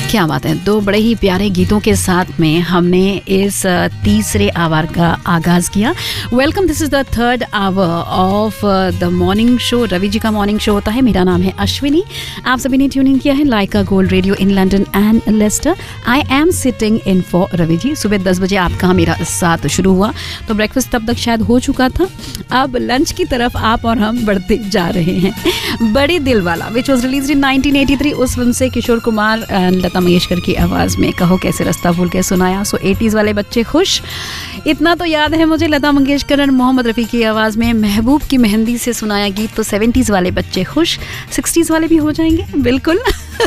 क्या बात है, दो बड़े ही प्यारे गीतों के साथ में हमने इस तीसरे आवर का आगाज किया। Welcome, this is the third hour of the morning show. Ravi ji का मॉर्निंग शो होता है। मेरा नाम है अश्विनी। आप सभी ने ट्यून इन किया है लाइका gold radio in London and Lester. I am sitting in for Ravi ji. सुबह 10 बजे आपका मेरा साथ शुरू हुआ तो ब्रेकफास्ट तब तक शायद हो चुका था। अब लंच की तरफ आप और हम बढ़ते जा रहे हैं। बड़ी दिल वाला विच वॉज रिलीज इन 1983, उस फिल्म से किशोर कुमार एंड लता मंगेशकर की आवाज़ में कहो कैसे रास्ता भूल के सुनाया। सो 80s वाले बच्चे खुश। इतना तो याद है मुझे, लता मंगेशकर और मोहम्मद रफ़ी की आवाज़ में महबूब की मेहंदी से सुनाया गीत। तो 70s वाले बच्चे खुश, 60s वाले भी हो जाएंगे बिल्कुल।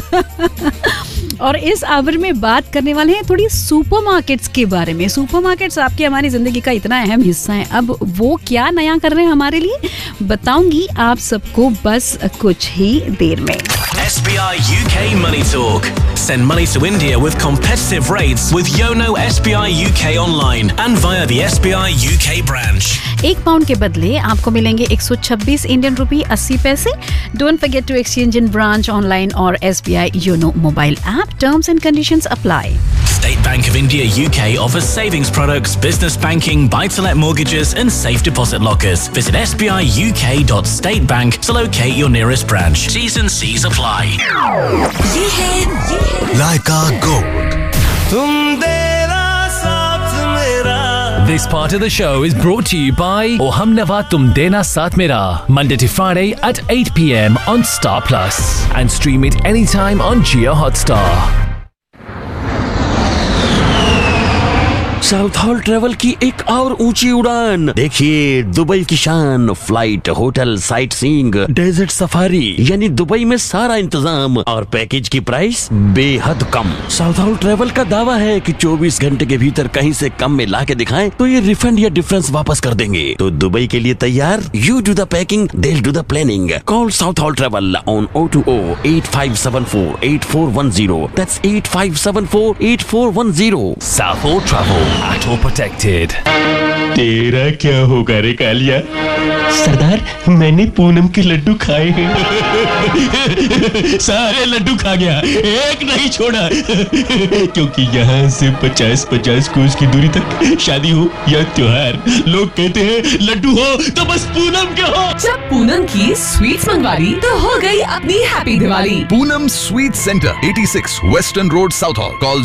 और इस आवर में बात करने वाले हैं थोड़ी सुपरमार्केट्स के बारे में। सुपरमार्केट्स आपकी हमारी ज़िंदगी का इतना अहम हिस्सा है। अब वो क्या नया कर रहे हैं हमारे लिए, बताऊंगी आप सबको बस कुछ ही देर में। SBI UK Money Talk. Send money to India with competitive rates with Yono SBI UK online and via the SBI UK branch. 1 pound के बदले आपको मिलेंगे 126 इंडियन रुपी 80 पैसे। Don't forget to exchange in branch, online और SBI YONO mobile app. Terms and conditions apply. State Bank of India UK offers savings products, business banking, buy-to-let mortgages and safe deposit lockers. Visit sbiuk.statebank to locate your nearest branch. T's and C's apply. ये है लाइका gold. तुम देना साथ मेरा। This part of the show is brought to you by O Humnava Tum Dena Saath Mera, Monday to Friday at 8 p.m. on Star Plus and stream it anytime on Jio Hotstar. South hall travel की एक और ऊंची उड़ान। देखिए Dubai की शान, flight, hotel, sight seeing, desert safari, यानी Dubai में सारा इंतजाम और पैकेज की प्राइस बेहद कम। साउथ हॉल ट्रेवल का दावा है कि 24 घंटे के भीतर कहीं से कम में ला के दिखाएं तो ये रिफंड या डिफरेंस वापस कर देंगे। तो दुबई के लिए तैयार? You do the packing, they'll do the planning. Call South Hall Travel on 020-8574-8410. That's 8574-8410. South Hall Travel. At all protected. तेरा क्या होगा रे कालिया? सरदार, मैंने पूनम के लड्डू खाए हैं। सारे लड्डू खा गया, एक नहीं छोड़ा। क्योंकि यहाँ से 50-50 कोस की दूरी तक शादी हो या त्योहार, लोग कहते हैं लड्डू हो तो बस पूनम के हो। जब पूनम की स्वीट्स मंगवाली तो हो गई अपनी happy Diwali. Poonam sweet centre, 86 western road, south hall. Call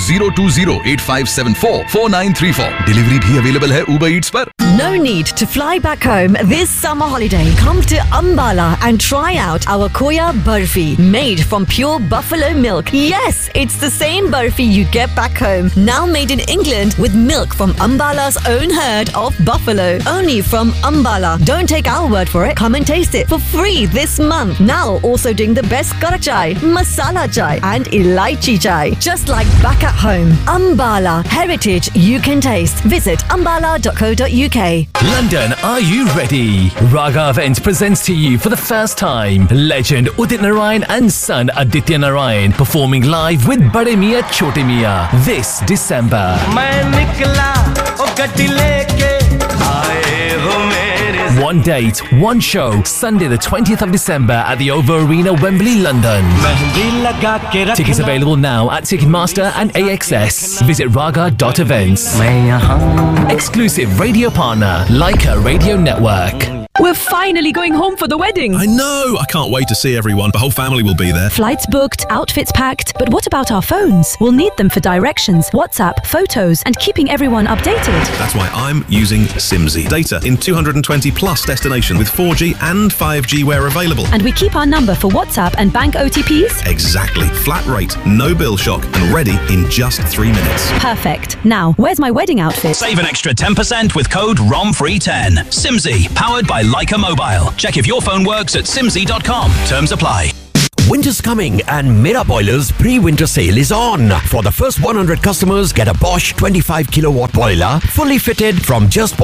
020-8574-4934। Delivery भी अवेलेबल है Uber Eats पर। No need to fly back home this summer holiday. Come to Ambala and try out our Koya Burfi, made from pure buffalo milk. Yes, it's the same burfi you get back home, now made in England with milk from Ambala's own herd of buffalo. Only from Ambala. Don't take our word for it. Come and taste it for free this month. Now also doing the best karak chai, masala chai and elaichi chai. Just like back at home. Ambala, heritage you can taste. Visit ambala.co.uk. London, are you ready? Raga Events presents to you for the first time legend Udit Narayan and son Aditya Narayan performing live with Bade Miyan Chote Miyan this December. मैं निकला ओ गड्डी लेके आए हो मेरे। One date, one show, Sunday the 20th of December at the OVO Arena, Wembley, London. Mehndi लगा के रखना। Tickets available now at Ticketmaster and AXS. Visit raga.events. मैं यहाँ। Exclusive radio partner, Leica Radio Network. We're finally going home for the wedding. I know. I can't wait to see everyone. The whole family will be there. Flights booked, outfits packed, but what about our phones? We'll need them for directions, WhatsApp, photos, and keeping everyone updated. That's why I'm using Simsy. Data in 220 plus destinations with 4G and 5G where available. And we keep our number for WhatsApp and bank OTPs? Exactly. Flat rate, no bill shock, and ready in just 3 minutes. Perfect. Now, where's my wedding outfit? Save an extra 10% with code ROMFREE10. Simsy, powered by Leica Mobile. Check if your phone works at simsy.com. Terms apply. Winter's coming and Mera Boiler's pre-winter sale is on. For the first 100 customers, get a Bosch 25 kilowatt boiler, fully fitted from just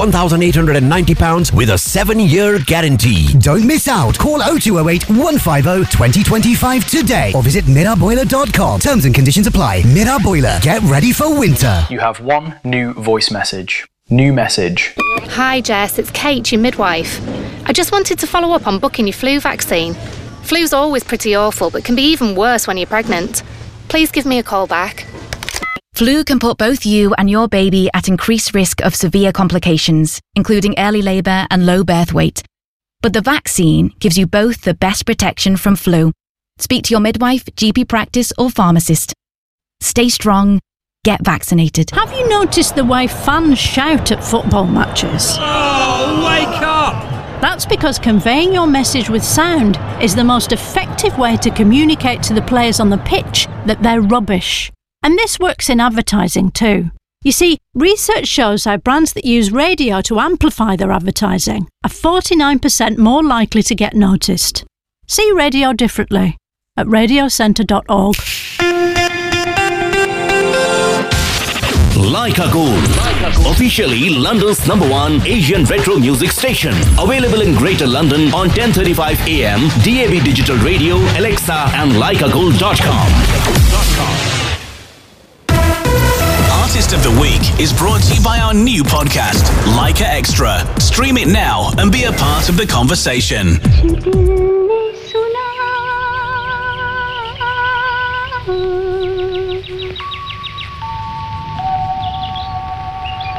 £1,890 with a 7-year guarantee. Don't miss out. Call 0208 150 2025 today or visit miraboiler.com. Terms and conditions apply. Mira Boiler. Get ready for winter. You have one new voice message. New message. Hi Jess, it's Kate, your midwife. I just wanted to follow up on booking your flu vaccine. Flu's always pretty awful, but can be even worse when you're pregnant. Please give me a call back. Flu can put both you and your baby at increased risk of severe complications, including early labour and low birth weight. But the vaccine gives you both the best protection from flu. Speak to your midwife, GP practice or pharmacist. Stay strong. Get vaccinated. Have you noticed the way fans shout at football matches? Oh, wake up! That's because conveying your message with sound is the most effective way to communicate to the players on the pitch that they're rubbish. And this works in advertising too. You see, research shows how brands that use radio to amplify their advertising are 49% more likely to get noticed. See radio differently at radiocentre.org. Leica Gold, officially London's #1 Asian retro music station. Available in Greater London on 10:35 AM, DAB Digital Radio, Alexa and leicagold.com. Artist of the Week is brought to you by our new podcast, Leica Extra. Stream it now and be a part of the conversation.